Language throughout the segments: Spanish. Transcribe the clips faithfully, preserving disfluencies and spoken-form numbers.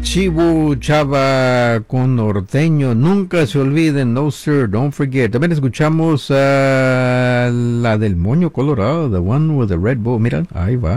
Chivo Chava con norteño, nunca se olviden, no sir, don't forget. También escuchamos uh, la del Moño Colorado, the one with the red bow, mira, ahí va.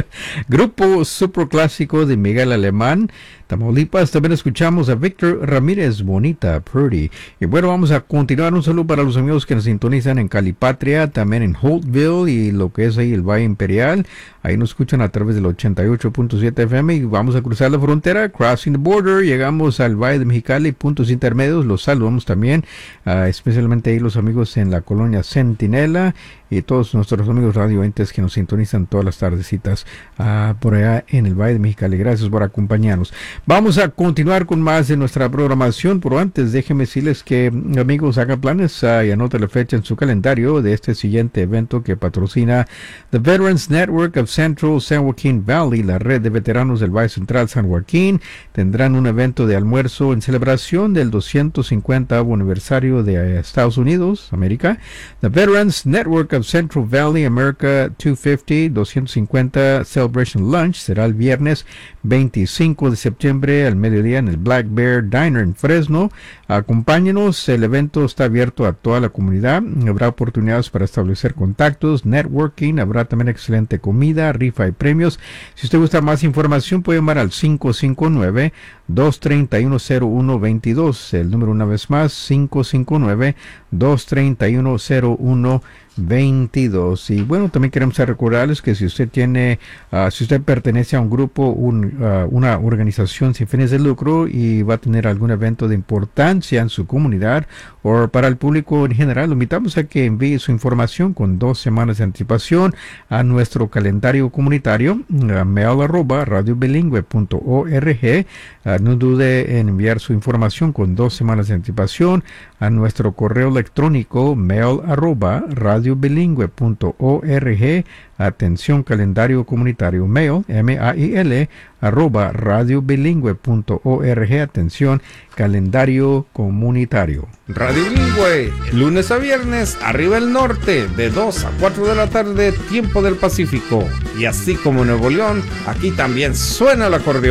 Grupo super clásico de Miguel Alemán, Tamaulipas. También escuchamos a Víctor Ramírez, Bonita, Pretty. Y bueno, vamos a continuar. Un saludo para los amigos que nos sintonizan en Calipatria, también en Holtville y lo que es ahí el Valle Imperial. Ahí nos escuchan a través del ochenta y ocho punto siete F M y vamos a cruzar la frontera, crossing the border, llegamos al Valle de Mexicali, puntos intermedios. Los saludamos también, uh, especialmente ahí los amigos en la colonia Centinela y todos nuestros amigos radioentes que nos sintonizan todas las tardecitas uh, por allá en el Valle de Mexicali. Gracias por acompañarnos. Vamos a continuar con más de nuestra programación, pero antes déjenme decirles que, amigos, hagan planes uh, y anoten la fecha en su calendario de este siguiente evento que patrocina The Veterans Network of Central San Joaquin Valley, la red de veteranos del Valle Central San Joaquín. Tendrán un evento de almuerzo en celebración del doscientos cincuentavo aniversario de Estados Unidos, América. The Veterans Network of Central Valley America doscientos cincuenta Celebration Lunch será el viernes veinticinco de septiembre al mediodía en el Black Bear Diner en Fresno. Acompáñenos, el evento está abierto a toda la comunidad. Habrá oportunidades para establecer contactos, networking, habrá también excelente comida, rifa y premios. Si usted gusta más información puede llamar al cinco cinco nueve, dos tres uno, cero uno dos dos. El número una vez más, cinco cinco nueve, dos tres uno, cero uno veintidós. Y bueno, también queremos recordarles que si usted tiene, uh, si usted pertenece a un grupo, un, uh, una organización sin fines de lucro y va a tener algún evento de importancia en su comunidad o para el público en general, lo invitamos a que envíe su información con dos semanas de anticipación a nuestro calendario comunitario, uh, mail arroba radiobilingüe punto org. Uh, no dude en enviar su información con dos semanas de anticipación a nuestro correo electrónico mail arroba radiobilingüe punto org. Atención, calendario comunitario, mail, M A I L, arroba radiobilingüe punto org. Atención, calendario comunitario. Radio Bilingüe, lunes a viernes, arriba el norte, de dos a cuatro de la tarde, tiempo del Pacífico. Y así como en Nuevo León, aquí también suena el acordeón.